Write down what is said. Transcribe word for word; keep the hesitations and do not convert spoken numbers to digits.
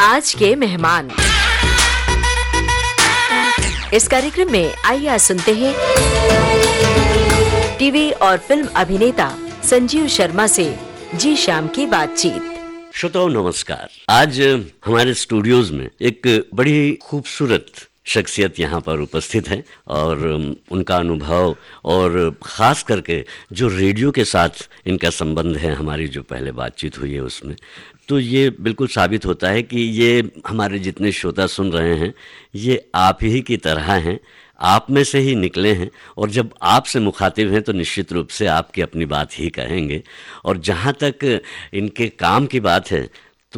आज के मेहमान। इस कार्यक्रम में आइए आज सुनते हैं टीवी और फिल्म अभिनेता संजीव शर्मा से जी श्याम की बातचीत। श्रोताओं नमस्कार। आज हमारे स्टूडियोज में एक बड़ी खूबसूरत शख्सियत यहाँ पर उपस्थित है और उनका अनुभव और ख़ास करके जो रेडियो के साथ इनका संबंध है, हमारी जो पहले बातचीत हुई है उसमें, तो ये बिल्कुल साबित होता है कि ये हमारे जितने श्रोता सुन रहे हैं ये आप ही की तरह हैं, आप में से ही निकले हैं और जब आपसे मुखातिब हैं तो निश्चित रूप से आपकी अपनी बात ही कहेंगे। और जहाँ तक इनके काम की बात है